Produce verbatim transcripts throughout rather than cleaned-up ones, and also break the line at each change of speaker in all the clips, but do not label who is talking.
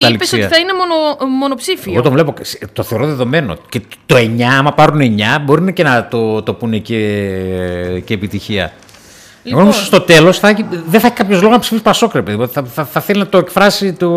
είπες ότι θα είναι μονο, μονοψήφιο.
Εγώ το βλέπω, το θεωρώ δεδομένο. Και το εννιά, άμα πάρουν εννιά, μπορεί και να το, το πούνε και, και επιτυχία. Λοιπόν, όμως στο τέλος θα, δεν θα έχει κάποιος λόγο να ψηφίσει Πασόκ, ρε παιδί. Θα, θα, θα θέλει να το εκφράσει το,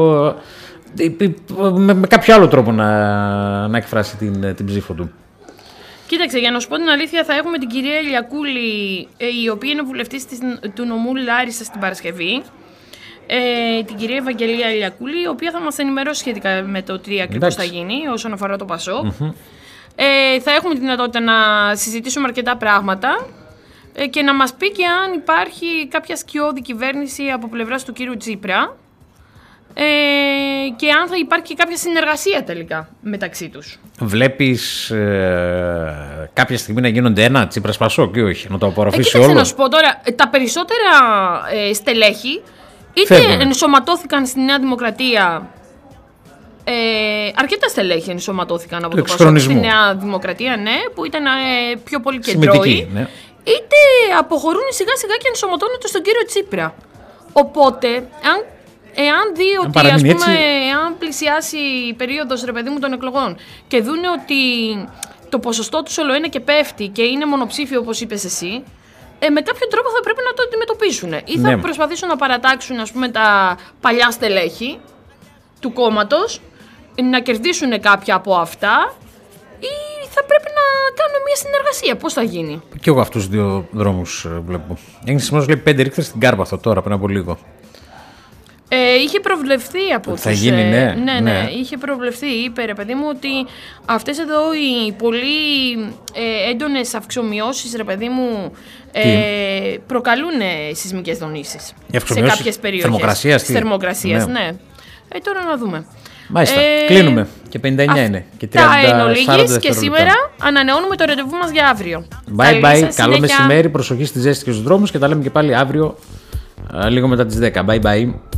με, με κάποιο άλλο τρόπο να, να εκφράσει την, την ψήφο του.
Κοίταξε, για να σου πω την αλήθεια, θα έχουμε την κυρία Ηλιακούλη, η οποία είναι βουλευτής του νομού Λάρισα στην Παρασκευή. Ε, την κυρία Ευαγγελία Ηλιακούλη, η οποία θα μας ενημερώσει σχετικά με το τι ακριβώς θα γίνει όσον αφορά το Πασόκ. Mm-hmm. Ε, θα έχουμε τη δυνατότητα να συζητήσουμε αρκετά πράγματα ε, και να μας πει και αν υπάρχει κάποια σκιώδη κυβέρνηση από πλευράς του κύριου Τσίπρα ε, και αν θα υπάρχει και κάποια συνεργασία τελικά μεταξύ τους.
Βλέπεις ε, κάποια στιγμή να γίνονται ένα Τσίπρας Πασόκ ή όχι, να το απορροφήσει
ε,
όλο.
Να σου πω τώρα, τα περισσότερα ε, στελέχη είτε
Φεύγουνε.
ενσωματώθηκαν στη Νέα Δημοκρατία, ε, αρκετά στελέχη ενσωματώθηκαν από το Πασόκ στη Νέα Δημοκρατία, ναι, που ήταν ε, πιο πολύ κεντρώοι,
ναι.
Είτε αποχωρούν σιγά σιγά και ενσωματώνονται στον κύριο Τσίπρα. Οπότε, αν, εάν δει αν ότι, ας πούμε, έτσι, εάν πλησιάσει η περίοδος, ρε παιδί μου, των εκλογών και δούνε ότι το ποσοστό τους όλο είναι και πέφτει και είναι μονοψήφιο, όπως είπες εσύ, Ε, με κάποιο τρόπο θα πρέπει να το αντιμετωπίσουν. Ή θα ναι. προσπαθήσουν να παρατάξουν, ας πούμε, τα παλιά στελέχη του κόμματος, να κερδίσουν κάποια από αυτά, ή θα πρέπει να κάνουν μια συνεργασία. Πώς θα γίνει.
Και εγώ αυτούς τους δύο δρόμους βλέπω. Έγινε σημαίνει λέει πέντε ρίχτες στην Κάρπαθο τώρα, πριν από λίγο.
Ε, είχε προβλεφθεί από
θα
τους...
γίνει, ναι,
ε, ναι, ναι,
ναι.
είχε προβλεφθεί. Είπε, ρε παιδί μου, ότι αυτές εδώ οι πολύ ε, έντονες αυξομοιώσεις, ρε παιδί μου, ε, προκαλούν σεισμικές δονήσεις σε κάποιες περιοχές.
Θερμοκρασίας,
θερμοκρασίας, ναι. ναι. Ε, τώρα να δούμε.
Μάλιστα,
ε,
κλείνουμε. Και πενήντα εννιά είναι. Και
τριάντα, εν ολίγης και σήμερα ανανεώνουμε το ραντεβού μας για αύριο.
Bye bye, καλό μεσημέρι, προσοχή στη ζέστη και στους δρόμους και τα λέμε και πάλι αύριο λίγο μετά τις δέκα. Bye bye.